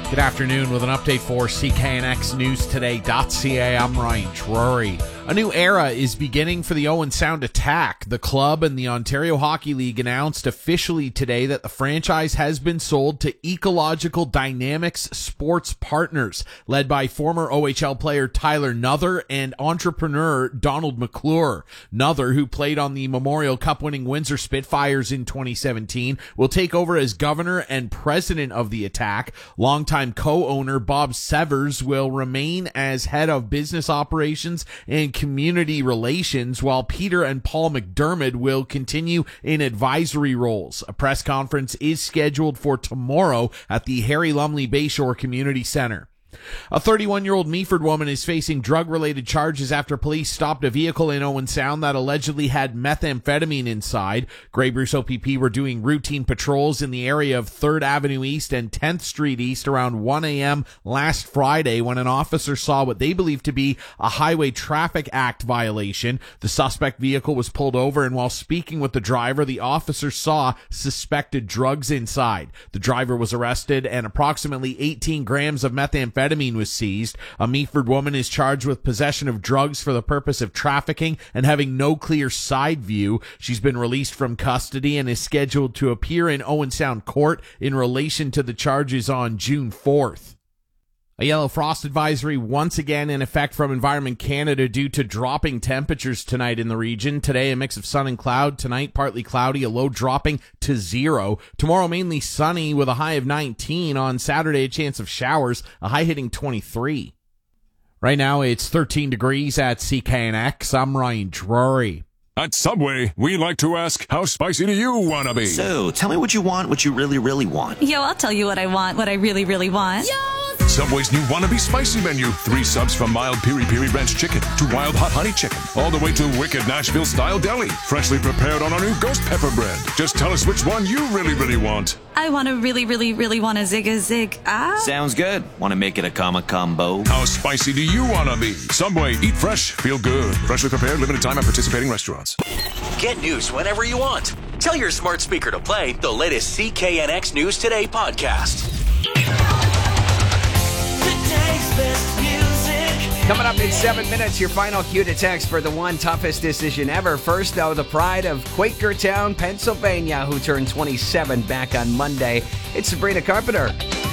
Good afternoon with an update for CKNXNewsToday.ca. I'm Ryan Drury. A new era is beginning for the Owen Sound Attack. The club and the Ontario Hockey League announced officially today that the franchise has been sold to Ecological Dynamics Sports Partners, led by former OHL player Tyler Nuther and entrepreneur Donald McClure. Nuther, who played on the Memorial Cup winning Windsor Spitfires in 2017, will take over as governor and president of the Attack. Longtime co-owner Bob Severs will remain as head of business operations and community relations, while Peter and Paul McDermott will continue in advisory roles. A press conference is scheduled for tomorrow at the Harry Lumley Bayshore Community Center. A 31-year-old Meaford woman is facing drug-related charges after police stopped a vehicle in Owen Sound that allegedly had methamphetamine inside. Grey Bruce OPP were doing routine patrols in the area of 3rd Avenue East and 10th Street East around 1 a.m. last Friday when an officer saw what they believed to be a Highway Traffic Act violation. The suspect vehicle was pulled over, and while speaking with the driver, the officer saw suspected drugs inside. The driver was arrested, and approximately 18 grams of methamphetamine was seized. A Meaford woman is charged with possession of drugs for the purpose of trafficking and having no clear side view. She's been released from custody and is scheduled to appear in Owen Sound Court in relation to the charges on June 4th. A yellow frost advisory once again in effect from Environment Canada due to dropping temperatures tonight in the region. Today, a mix of sun and cloud. Tonight, partly cloudy, a low dropping to 0. Tomorrow, mainly sunny with a high of 19. On Saturday, a chance of showers, a high hitting 23. Right now, it's 13 degrees at CKNX. I'm Ryan Drury. At Subway, we like to ask, how spicy do you want to be? So, tell me what you want, what you really, really want. Yo, I'll tell you what I want, what I really, really want. Yo! Subway's new Wannabe Spicy menu. 3 subs from mild piri-piri ranch chicken to wild hot honey chicken, all the way to wicked Nashville-style deli, freshly prepared on our new ghost pepper bread. Just tell us which one you really, really want. I want to really, really, really want a zig. Sounds good. Want to make it a combo? How spicy do you want to be? Subway, eat fresh, feel good. Freshly prepared, limited time at participating restaurants. Get news whenever you want. Tell your smart speaker to play the latest CKNX News Today podcast. Coming up in 7 minutes, your final cue to text for the one toughest decision ever. First, though, the pride of Quakertown, Pennsylvania, who turned 27 back on Monday. It's Sabrina Carpenter.